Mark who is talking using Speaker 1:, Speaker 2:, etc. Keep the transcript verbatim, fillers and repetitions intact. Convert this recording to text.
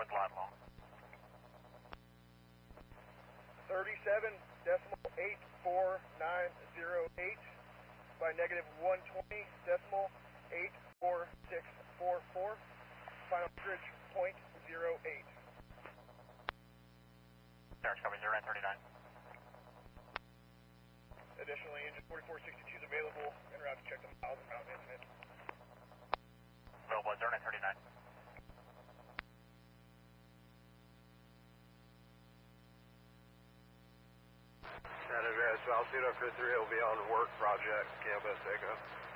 Speaker 1: line long.
Speaker 2: thirty-seven decimal eight four nine zero eight by negative one twenty decimal eight four six four four. Final bridge point zero eight.
Speaker 1: Sarge, cover zero nine thirty-nine.
Speaker 2: Additionally, engine forty-four sixty-two is available en route to check the miles and route incident.
Speaker 1: Available zero nine thirty-nine.
Speaker 3: San Andreas, Altitude for three will be on work project, Campus Echo.